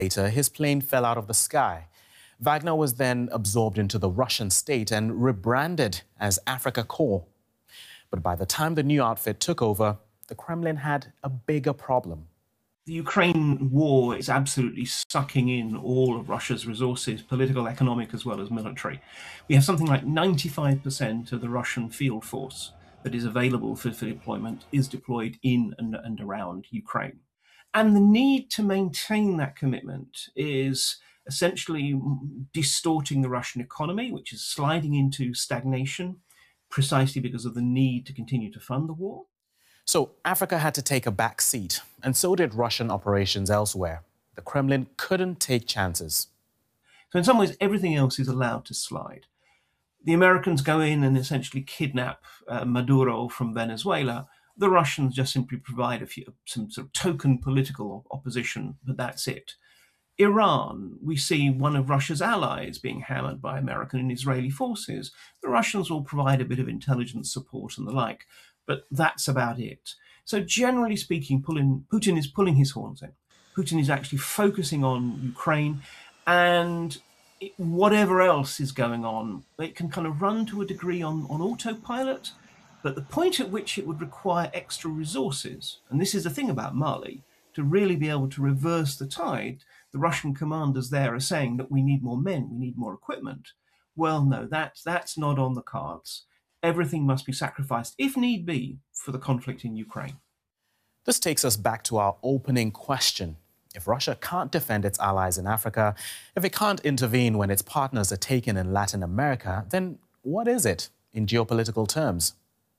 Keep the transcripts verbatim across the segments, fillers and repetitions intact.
Later, his plane fell out of the sky. Wagner was then absorbed into the Russian state and rebranded as Afrika Korps. But by the time the new outfit took over, the Kremlin had a bigger problem. The Ukraine war is absolutely sucking in all of Russia's resources, political, economic, as well as military. We have something like ninety-five percent of the Russian field force that is available for, for deployment is deployed in and, and around Ukraine. And the need to maintain that commitment is essentially distorting the Russian economy, which is sliding into stagnation precisely because of the need to continue to fund the war. So Africa had to take a back seat, and so did Russian operations elsewhere. The Kremlin couldn't take chances. So in some ways, everything else is allowed to slide. The Americans go in and essentially kidnap uh, Maduro from Venezuela. The Russians just simply provide a few, some sort of token political opposition, but that's it. Iran, we see one of Russia's allies being hammered by American and Israeli forces. The Russians will provide a bit of intelligence support and the like, but that's about it. So generally speaking, pulling, Putin is pulling his horns in. Putin is actually focusing on Ukraine, and it, whatever else is going on, it can kind of run to a degree on, on autopilot, but the point at which it would require extra resources, and this is the thing about Mali, to really be able to reverse the tide, the Russian commanders there are saying that we need more men, we need more equipment. Well, no, that, that's not on the cards. Everything must be sacrificed, if need be, for the conflict in Ukraine. This takes us back to our opening question. If Russia can't defend its allies in Africa, if it can't intervene when its partners are taken in Latin America, then what is it in geopolitical terms?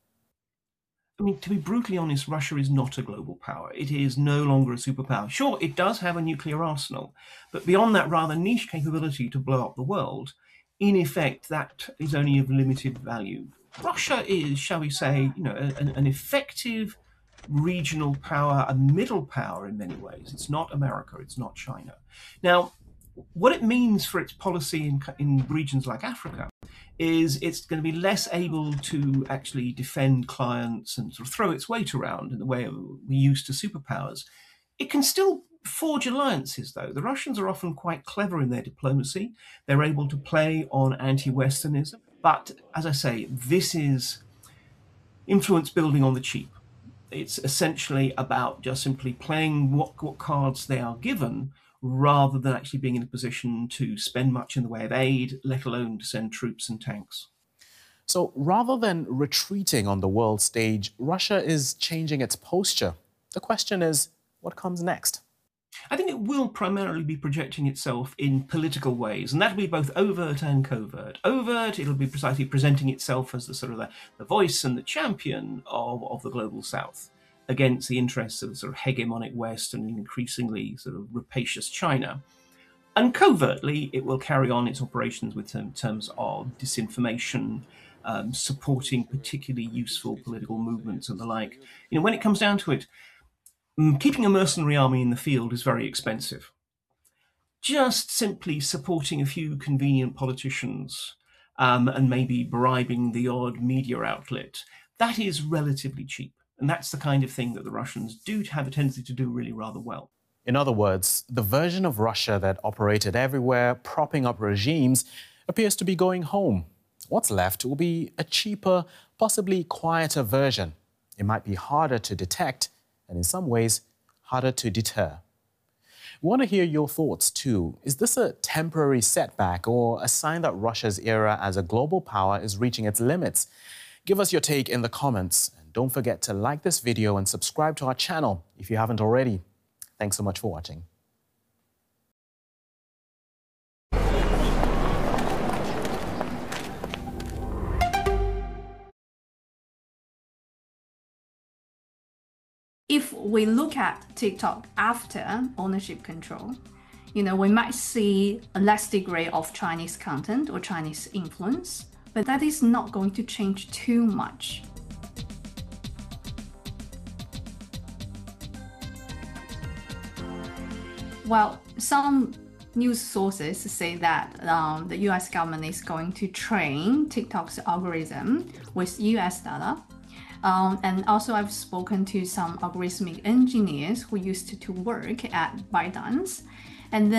I mean, to be brutally honest, Russia is not a global power. It is no longer a superpower. Sure, it does have a nuclear arsenal, but beyond that rather niche capability to blow up the world, in effect, that is only of limited value. Russia is, shall we say, you know, an, an effective regional power, a middle power in many ways. It's not America, it's not China. Now, what it means for its policy in, in regions like Africa is it's going to be less able to actually defend clients and sort of throw its weight around in the way we used to superpowers. It can still forge alliances, though. The Russians are often quite clever in their diplomacy. They're able to play on anti-Westernism. But, as I say, this is influence building on the cheap. It's essentially about just simply playing what, what cards they are given, rather than actually being in a position to spend much in the way of aid, let alone to send troops and tanks. So rather than retreating on the world stage, Russia is changing its posture. The question is, what comes next? I think it will primarily be projecting itself in political ways, and that'll be both overt and covert. Overt, it'll be precisely presenting itself as the sort of the, the voice and the champion of, of the global South against the interests of the sort of hegemonic West and increasingly sort of rapacious China. And covertly, it will carry on its operations with in terms of disinformation, um, supporting particularly useful political movements and the like. You know, when it comes down to it, keeping a mercenary army in the field is very expensive. Just simply supporting a few convenient politicians um, and maybe bribing the odd media outlet, that is relatively cheap. And that's the kind of thing that the Russians do have a tendency to do really rather well. In other words, the version of Russia that operated everywhere, propping up regimes, appears to be going home. What's left will be a cheaper, possibly quieter version. It might be harder to detect, and in some ways, harder to deter. We want to hear your thoughts too. Is this a temporary setback or a sign that Russia's era as a global power is reaching its limits? Give us your take in the comments. And don't forget to like this video and subscribe to our channel if you haven't already. Thanks so much for watching. If we look at TikTok after ownership control, you know, we might see a less degree of Chinese content or Chinese influence, but that is not going to change too much. Well, some news sources say that um, the U S government is going to train TikTok's algorithm with U S data. Um, and also I've spoken to some algorithmic engineers who used to work at ByteDance. And then